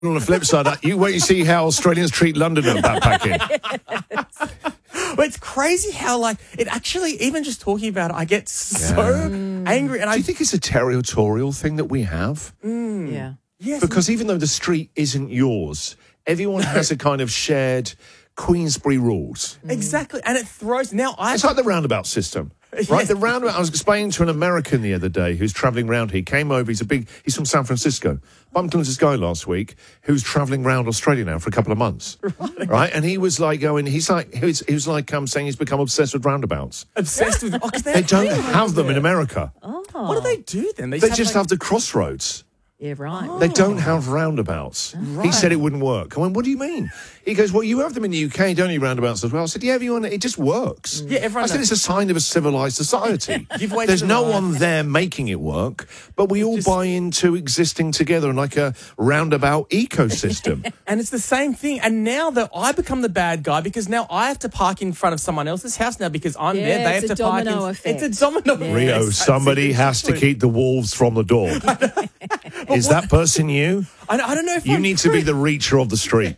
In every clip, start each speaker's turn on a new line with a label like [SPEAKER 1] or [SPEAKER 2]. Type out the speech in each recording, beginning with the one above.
[SPEAKER 1] On the flip side, you wait and see how Australians treat London at backpacking.
[SPEAKER 2] But it's crazy how, like, it actually, even just talking about it, I get so angry. And
[SPEAKER 1] Do you think it's a territorial thing that we have?
[SPEAKER 3] Yeah.
[SPEAKER 2] Yes,
[SPEAKER 1] Because even though the street isn't yours, everyone has a kind of shared Queensbury rules.
[SPEAKER 2] exactly. And it throws, now I...
[SPEAKER 1] It's like the roundabout system. Right,
[SPEAKER 2] Yes.
[SPEAKER 1] the roundabout. I was explaining to an American the other day who's travelling round here. He came over. He's from San Francisco. Bumped into this guy last week who's travelling around Australia now for a couple of months. Right, and he was like going. He was like saying he's become obsessed with roundabouts.
[SPEAKER 2] obsessed with... Because
[SPEAKER 1] They don't have them in America.
[SPEAKER 2] What do they do then?
[SPEAKER 1] They just
[SPEAKER 2] like,
[SPEAKER 1] have the crossroads.
[SPEAKER 3] Yeah, right.
[SPEAKER 1] They don't have roundabouts. He said it wouldn't work. I went, what do you mean? He goes, well, you have them in the UK, don't you, roundabouts as well? I said, yeah, everyone, it just works.
[SPEAKER 2] Yeah, everyone
[SPEAKER 1] I said,
[SPEAKER 2] knows.
[SPEAKER 1] it's a sign of a civilised society.
[SPEAKER 2] Give way to
[SPEAKER 1] There's
[SPEAKER 2] the
[SPEAKER 1] no
[SPEAKER 2] right.
[SPEAKER 1] one there making it work, but we all buy into existing together in like a roundabout ecosystem.
[SPEAKER 2] And it's the same thing. And now that I become the bad guy because now I have to park in front of someone else's house now because I'm
[SPEAKER 3] Yeah,
[SPEAKER 2] there. They
[SPEAKER 3] it's
[SPEAKER 2] have
[SPEAKER 3] a
[SPEAKER 2] to park
[SPEAKER 3] domino
[SPEAKER 2] in...
[SPEAKER 3] effect.
[SPEAKER 2] It's a domino effect.
[SPEAKER 1] Rio,
[SPEAKER 2] That's
[SPEAKER 1] somebody
[SPEAKER 2] it,
[SPEAKER 1] has to
[SPEAKER 2] exactly.
[SPEAKER 1] keep the wolves from the door. Is that person you?
[SPEAKER 2] I don't know if
[SPEAKER 1] You
[SPEAKER 2] I'm
[SPEAKER 1] need to be the reacher of the street.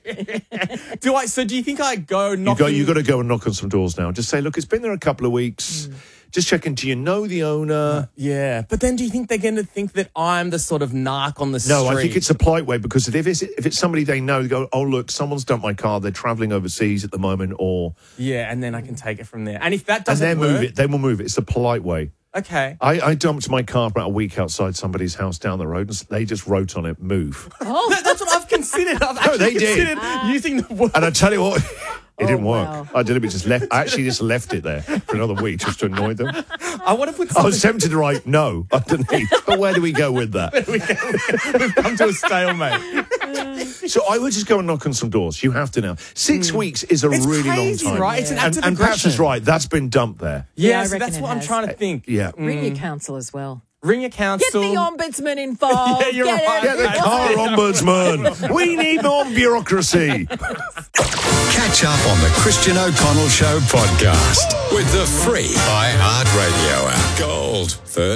[SPEAKER 2] So do you think I go
[SPEAKER 1] You
[SPEAKER 2] knocking...
[SPEAKER 1] got to go and knock on some doors now. Just say, look, it's been there a couple of weeks. Just checking, do you know the owner?
[SPEAKER 2] Yeah. But then do you think they're going to think that I'm the sort of narc on the street?
[SPEAKER 1] No, I think it's a polite way because if it's somebody they know, they go, oh, look, someone's dumped my car. They're travelling overseas at the moment or...
[SPEAKER 2] Yeah, and then I can take it from there. And if that
[SPEAKER 1] And
[SPEAKER 2] doesn't
[SPEAKER 1] then
[SPEAKER 2] work...
[SPEAKER 1] move it. They will move it. It's a polite way.
[SPEAKER 2] Okay.
[SPEAKER 1] I dumped my car about a week outside somebody's house down the road and they just wrote on it, move.
[SPEAKER 2] That's what I've considered. I've actually
[SPEAKER 1] they did.
[SPEAKER 2] considered using the word.
[SPEAKER 1] And I tell you what... It didn't work.
[SPEAKER 3] wow.
[SPEAKER 1] I deliberately just left. I actually just left it there for another week just to annoy them.
[SPEAKER 2] I want to put
[SPEAKER 1] I
[SPEAKER 2] something...
[SPEAKER 1] was tempted to write no underneath, but where do we go with that?
[SPEAKER 2] We've come to a stalemate.
[SPEAKER 1] So I would just go and knock on some doors. You have to now. 6 weeks is a
[SPEAKER 2] It's
[SPEAKER 1] really
[SPEAKER 2] crazy,
[SPEAKER 1] long time,
[SPEAKER 2] right? It's an act of
[SPEAKER 1] and Patch is
[SPEAKER 2] aggression.
[SPEAKER 1] right. That's been dumped there.
[SPEAKER 3] Yeah, I
[SPEAKER 2] so
[SPEAKER 3] reckon
[SPEAKER 2] that's
[SPEAKER 3] it
[SPEAKER 2] what I'm
[SPEAKER 3] has.
[SPEAKER 2] trying to think.
[SPEAKER 1] Yeah.
[SPEAKER 3] Ring your council as well.
[SPEAKER 2] Ring your
[SPEAKER 3] Get
[SPEAKER 2] council.
[SPEAKER 3] the ombudsman involved.
[SPEAKER 2] Yeah, you're
[SPEAKER 3] Get
[SPEAKER 2] right.
[SPEAKER 1] Get the car ombudsman. We need more bureaucracy.
[SPEAKER 4] Catch up on the Christian O'Connell Show podcast with the free iHeartRadio app. Gold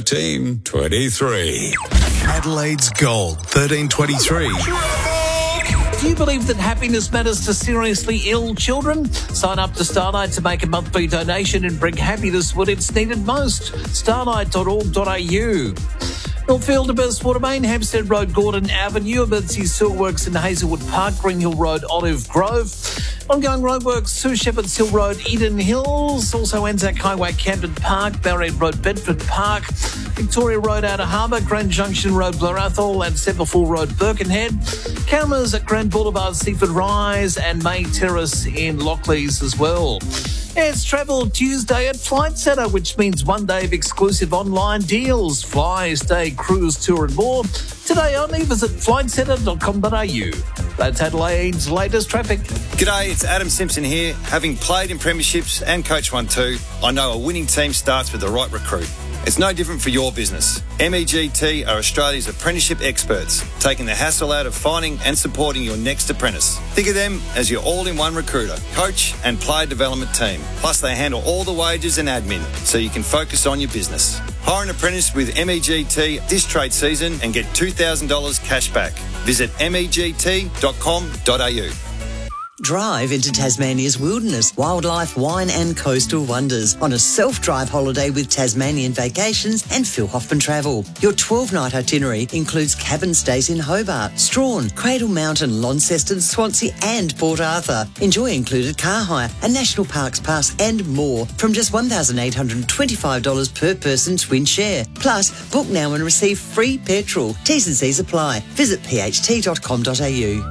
[SPEAKER 4] 1323. Adelaide's Gold 1323.
[SPEAKER 5] Do you believe that happiness matters to seriously ill children? Sign up to Starlight to make a monthly donation and bring happiness when it's needed most. Starlight.org.au. Northfield to Burstwater Main, Hampstead Road, Gordon Avenue, Emergency Sewer Works in Hazelwood Park, Green Hill Road, Olive Grove. Ongoing roadworks, Sue Shepherd's Hill Road, Eden Hills, also Anzac Highway, Camden Park, Barrett Road, Bedford Park, Victoria Road, Outer Harbour, Grand Junction Road, Blair Athol, and Semperfall Road, Birkenhead. Cameras at Grand Boulevard, Seaford Rise, and May Terrace in Lockleys as well. It's Travel Tuesday at Flight Centre, which means 1 day of exclusive online deals, fly, stay, cruise, tour and more. Today only, visit flightcentre.com.au. That's Adelaide's latest traffic.
[SPEAKER 6] G'day, it's Adam Simpson here. Having played in premierships and coached one too, I know a winning team starts with the right recruit. It's no different for your business. MEGT are Australia's apprenticeship experts, taking the hassle out of finding and supporting your next apprentice. Think of them as your all-in-one recruiter, coach and player development team. Plus they handle all the wages and admin, so you can focus on your business. Hire an apprentice with MEGT this trade season and get $2,000 cash back. Visit MEGT.com.au.
[SPEAKER 7] Drive into Tasmania's wilderness, wildlife, wine and coastal wonders on a self-drive holiday with Tasmanian Vacations and Phil Hoffman Travel. Your 12-night itinerary includes cabin stays in Hobart, Strawn, Cradle Mountain, Launceston, Swansea and Port Arthur. Enjoy included car hire, a National Parks Pass and more from just $1,825 per person twin share. Plus, book now and receive free petrol. T's and C's apply. Visit pht.com.au.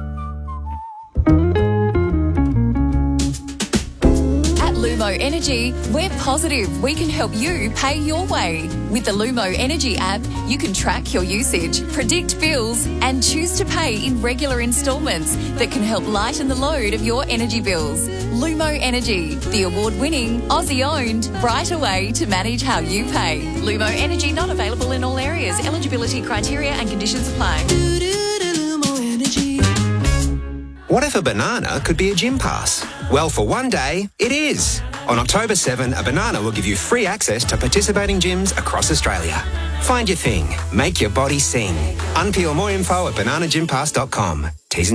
[SPEAKER 8] Lumo Energy, we're positive we can help you pay your way. With the Lumo Energy app, you can track your usage, predict bills, and choose to pay in regular instalments that can help lighten the load of your energy bills. Lumo Energy, the award-winning, Aussie-owned, brighter way to manage how you pay. Lumo Energy not available in all areas. Eligibility criteria and conditions apply.
[SPEAKER 9] What if a banana could be a gym pass? Well, for one day, it is. On October 7, a banana will give you free access to participating gyms across Australia. Find your thing. Make your body sing. Unpeel more info at bananagympass.com. T's and